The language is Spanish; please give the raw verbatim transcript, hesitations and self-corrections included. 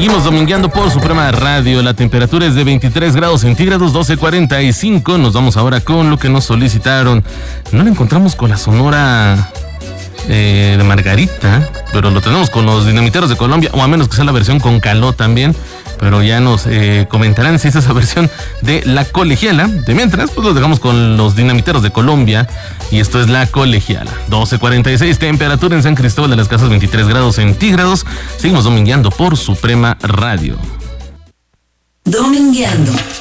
Seguimos domingueando por Suprema Radio. La temperatura es de veintitrés grados centígrados, doce cuarenta y cinco. Nos vamos ahora con lo que nos solicitaron. No la encontramos con la Sonora eh, de Margarita, pero lo tenemos con los Dinamiteros de Colombia, o a menos que sea la versión con Caló también. Pero ya nos eh, comentarán si es esa versión de La Colegiala. De mientras, pues los dejamos con los Dinamiteros de Colombia. Y esto es La Colegiala. doce cuarenta y seis, temperatura en San Cristóbal de las Casas, veintitrés grados centígrados. Seguimos domingueando por Suprema Radio. Domingueando.